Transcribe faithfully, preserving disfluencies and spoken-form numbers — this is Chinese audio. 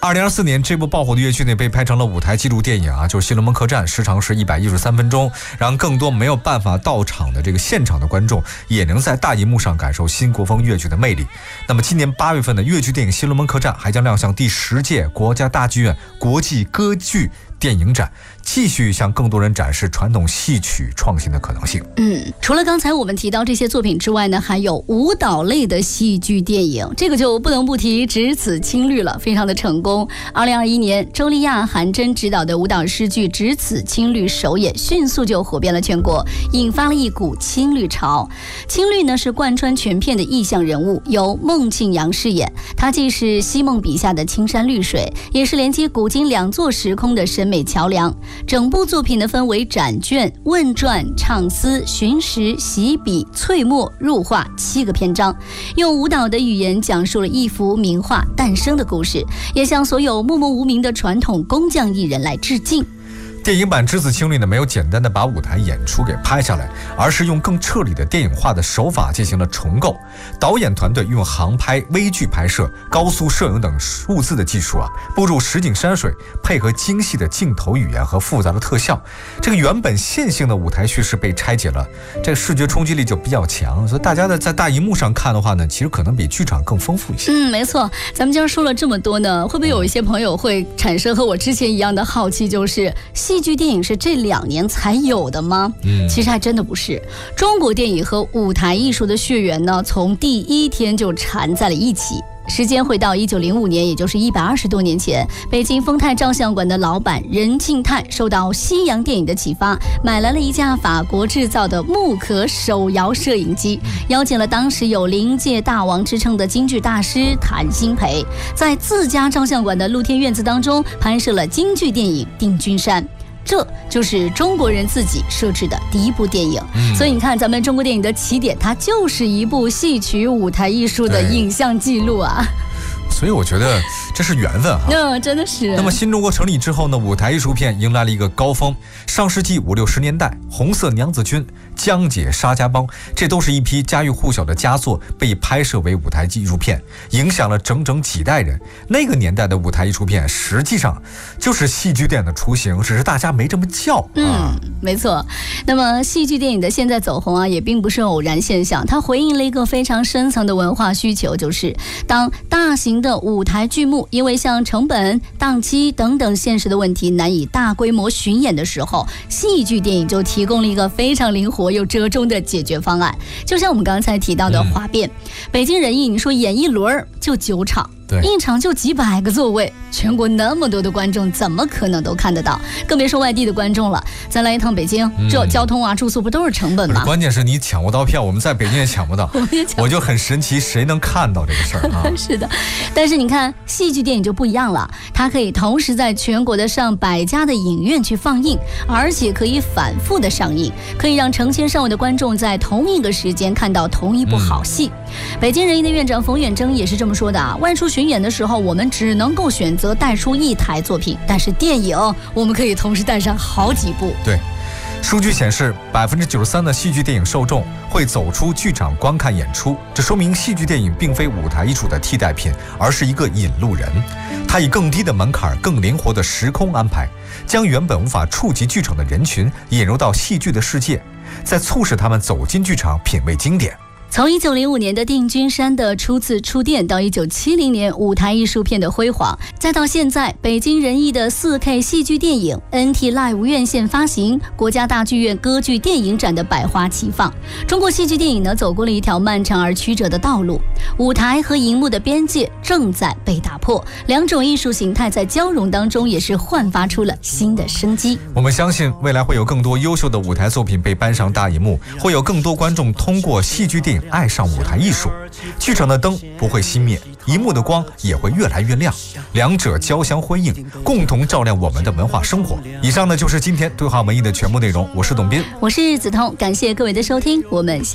二零二四年，这部爆火的粤剧呢被拍成了舞台纪录电影啊，就是《新龙门客栈》，时长是一百一十三分钟，让更多没有办法到场的这个现场的观众也能在大荧幕上感受新国风粤剧的魅力。那么今年八月份的粤剧电影《新龙门客栈》还将亮相第十届国家大剧院国际歌剧电影展，继续向更多人展示传统戏曲创新的可能性。 嗯，除了刚才我们提到这些作品之外呢，还有舞蹈类的戏剧电影，这个就不能不提《只此青绿》了，非常的成功。二零二一年，周丽亚、韩真执导的舞蹈诗剧《只此青绿》首演，迅速就火遍了全国，引发了一股青绿潮。青绿呢是贯穿全片的意象人物，由孟庆阳饰演，他既是西梦笔下的青山绿水，也是连接古今两座时空的审美桥梁。整部作品呢分为展卷、问传、唱思、寻实、习笔、淬墨、入画七个篇章，用舞蹈的语言讲述了一幅名画诞生的故事，也向所有默默无名的传统工匠艺人来致敬。 电影版《只此青绿》呢，没有简单的把舞台演出给拍下来，而是用更彻底的电影化的手法进行了重构。导演团队用航拍、微距拍摄、高速摄影等数字的技术啊，步入实景山水，配合精细的镜头语言和复杂的特效，这个原本线性的舞台叙事被拆解了，这个视觉冲击力就比较强。所以大家呢在大荧幕上看的话呢，其实可能比剧场更丰富一些。 嗯，没错。咱们今儿说了这么多呢，会不会有一些朋友会产生和我之前一样的好奇，就是戏剧电影是这两年才有的吗？嗯，其实还真的不是。中国电影和舞台艺术的血缘呢，从第一天就缠在了一起。时间回到一九零五年，也就是一百二十多年前，北京丰泰照相馆的老板任庆泰受到西洋电影的启发，买来了一架法国制造的木壳手摇摄影机，邀请了当时有临界大王之称的京剧大师谭鑫培，在自家照相馆的露天院子当中拍摄了京剧电影《定军山》。这就是中国人自己设置的第一部电影、嗯、所以你看咱们中国电影的起点，它就是一部戏曲舞台艺术的影像记录啊。 所以我觉得这是缘分哈， 嗯，真的是。 那么新中国成立之后呢，舞台艺术片迎来了一个高峰。上世纪五六十年代，红色娘子军、江姐、沙家浜，这都是一批家喻户晓的佳作，被拍摄为舞台艺术片，影响了整整几代人。那个年代的舞台艺术片实际上就是戏剧电影的雏形，只是大家没这么叫。 嗯，啊、没错。那么戏剧电影的现在走红啊，也并不是偶然现象，它回应了一个非常深层的文化需求，就是当大型的舞台剧目因为像成本、档期等等现实的问题难以大规模巡演的时候，戏剧电影就提供了一个非常灵活又折中的解决方案。就像我们刚才提到的华变、嗯、北京人艺，你说演一轮就九场，一场就几百个座位，全国那么多的观众怎么可能都看得到？更别说外地的观众了。咱来一趟北京、嗯、这交通啊住宿不都是成本吗？ 关键是你抢不到票，我们在北京也抢不到我, 也抢不到我就很神奇，谁能看到这个事儿啊？ 是的，但是你看戏剧电影就不一样了，它可以同时在全国的上百家的影院去放映，而且可以反复的上映，可以让成千上万的观众在同一个时间看到同一部好戏、嗯、北京人艺的院长冯远征也是这么说的啊，外出巡演的时候我们只能够选择带出一台作品，但是电影我们可以同时带上好几部。 对，数据显示 百分之九十三 的戏剧电影受众会走出剧场观看演出，这说明戏剧电影并非舞台艺术的替代品，而是一个引路人。它以更低的门槛、更灵活的时空安排，将原本无法触及剧场的人群引入到戏剧的世界，再促使他们走进剧场品味经典。 从一九零五年的定军山的初次触电，到一九七零年舞台艺术片的辉煌，再到现在北京人艺的 四 K 戏剧电影 N T Live 院线发行，国家大剧院歌剧电影展的百花齐放，中国戏剧电影呢走过了一条漫长而曲折的道路，舞台和荧幕的边界正在被打破，两种艺术形态在交融当中也是焕发出了新的生机。 我们相信未来会有更多优秀的舞台作品被搬上大荧幕，会有更多观众通过戏剧电影爱上舞台艺术，剧场的灯不会熄灭，荧幕的光也会越来越亮，两者交相辉映，共同照亮我们的文化生活。以上呢就是今天对话文艺的全部内容，我是董斌， 我是子彤，感谢各位的收听，我们下